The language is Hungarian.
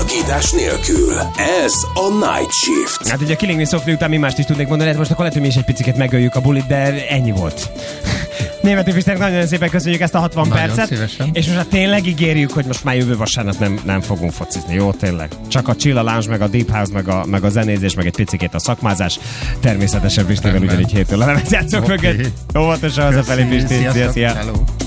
szakítás nélkül. Ez a Night Shift. Hát ugye a Killing Me Softly után mi mást is tudnék mondani, hát most akkor lehet, hogy mi is egy piciket megöljük a bulit, de ennyi volt. Németű Fischernek nagyon szépen köszönjük ezt a 60 nagyon percet. Szívesen. És most hát tényleg ígérjük, hogy most már jövő vasárnap nem fogunk focizni. Jó, tényleg. Csak a chill, a lounge, meg a deep house, meg a zenézés, meg egy picikét a szakmázás. Természetesen Pistivel ugyanígy héttől a lemezjátszók mögött. Óvatosan hazafelé, Pisti. Szia.